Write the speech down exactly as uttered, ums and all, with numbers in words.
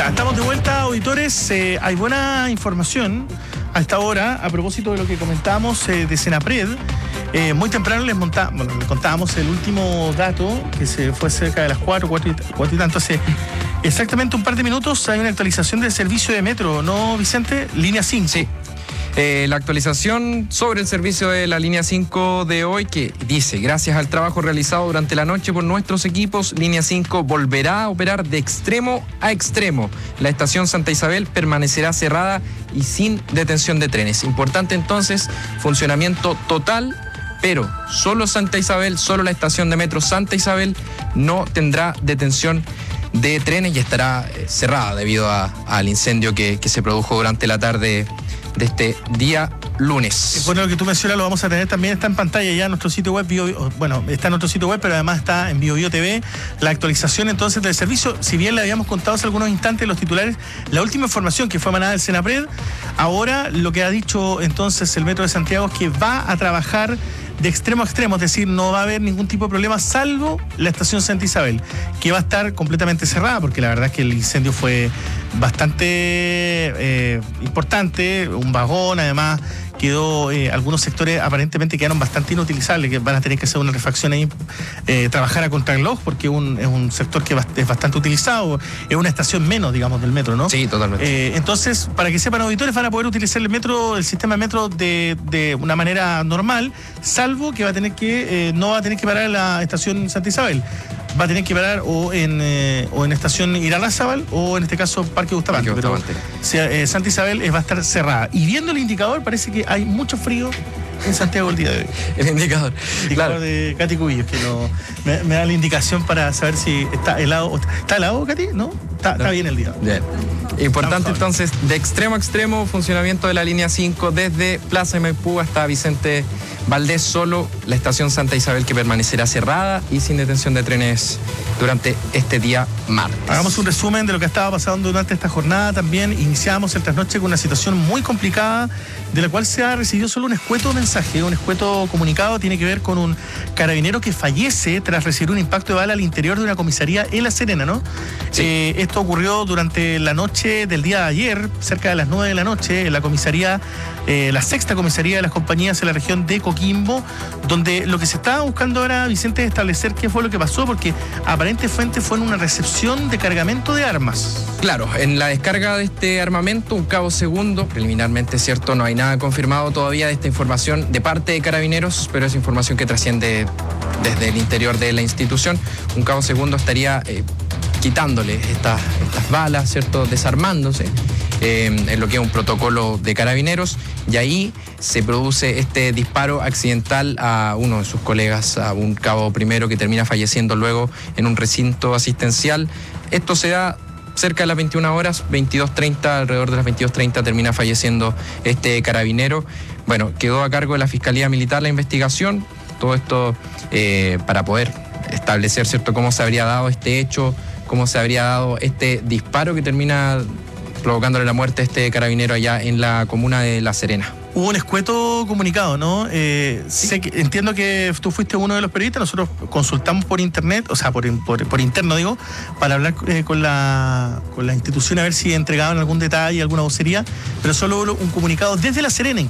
Ya, estamos de vuelta, auditores. Eh, hay buena información a esta hora a propósito de lo que comentábamos eh, de Senapred. Eh, muy temprano les, monta, bueno, les contábamos el último dato, que se fue cerca de las cuatro, cuatro y tanto. Hace exactamente un par de minutos hay una actualización del servicio de metro, ¿no, Vicente? Línea cinco. Sí. Eh, la actualización sobre el servicio de la línea cinco de hoy, que dice: gracias al trabajo realizado durante la noche por nuestros equipos, línea cinco volverá a operar de extremo a extremo. La estación Santa Isabel permanecerá cerrada y sin detención de trenes. Importante entonces, funcionamiento total, pero solo Santa Isabel, solo la estación de metro Santa Isabel no tendrá detención de trenes y estará eh, cerrada debido a, al incendio que, que se produjo durante la tarde de este día lunes. Bueno, lo que tú mencionas lo vamos a tener también, está en pantalla ya en nuestro sitio web, Bio, bueno, está en nuestro sitio web, pero además está en BioBio T V, la actualización entonces del servicio. Si bien le habíamos contado hace algunos instantes los titulares, la última información que fue emanada del Senapred, ahora lo que ha dicho entonces el Metro de Santiago es que va a trabajar de extremo a extremo, es decir, no va a haber ningún tipo de problema salvo la estación Santa Isabel, que va a estar completamente cerrada, porque la verdad es que el incendio fue bastante eh, importante, un vagón, además quedó, eh, algunos sectores aparentemente quedaron bastante inutilizables, que van a tener que hacer una refacción ahí, eh, trabajar a contrarreloj, porque un, es un sector que es bastante utilizado, es una estación menos, digamos, del metro, ¿no? Sí, totalmente. Eh, entonces, para que sepan, auditores, van a poder utilizar el metro, el sistema de metro de, de una manera normal, salvo que va a tener que, eh, no va a tener que parar en la estación Santa Isabel. Va a tener que parar o en eh, o en estación Irarrázaval o en este caso Parque Bustamante. Parque Bustamante. Pero o sea, eh, Santa Isabel eh, va a estar cerrada. Y viendo el indicador, parece que hay mucho frío en Santiago el día de hoy. El indicador. El indicador claro. de Katy Cubillos, que no, me, me da la indicación para saber si está helado. ¿Está helado, Katy? ¿No? Está, no. está bien el día. Bien. Importante entonces, de extremo a extremo, funcionamiento de la línea cinco desde Plaza de Maipú hasta Vicente Valdés, solo la estación Santa Isabel que permanecerá cerrada y sin detención de trenes durante este día martes. Hagamos un resumen de lo que estaba pasando durante esta jornada. También iniciamos el trasnoche con una situación muy complicada, de la cual se ha recibido solo un escueto mensaje, un escueto comunicado. Tiene que ver con un carabinero que fallece tras recibir un impacto de bala al interior de una comisaría en La Serena, ¿no? Sí. Eh, esto ocurrió durante la noche del día de ayer, cerca de las nueve de la noche, en la comisaría, eh, la sexta comisaría de las compañías en la región de Coquimbo, donde lo que se estaba buscando ahora, Vicente, es establecer qué fue lo que pasó, porque aparente fuente fue en una recepción de cargamento de armas. Claro, en la descarga de este armamento, un cabo segundo, preliminarmente, cierto, no hay nada confirmado todavía de esta información de parte de Carabineros, pero es información que trasciende desde el interior de la institución. Un cabo segundo estaría eh, quitándole estas, estas balas, cierto, desarmándose, eh, en lo que es un protocolo de Carabineros, y ahí se produce este disparo accidental a uno de sus colegas, a un cabo primero que termina falleciendo luego en un recinto asistencial. Esto se da cerca de las veintiuna horas, veintidós treinta, alrededor de las veintidós treinta termina falleciendo este carabinero. Bueno, quedó a cargo de la Fiscalía Militar la investigación, todo esto eh, para poder establecer, cierto, cómo se habría dado este hecho, cómo se habría dado este disparo que termina provocándole la muerte a este carabinero allá en la comuna de La Serena. Hubo un escueto comunicado, ¿no? Eh, sí. sé que, entiendo que tú fuiste uno de los periodistas, nosotros consultamos por internet, o sea, por, por, por interno, digo, para hablar eh, con, la, con la institución a ver si entregaban algún detalle, alguna vocería, pero solo hubo un comunicado desde La Serena.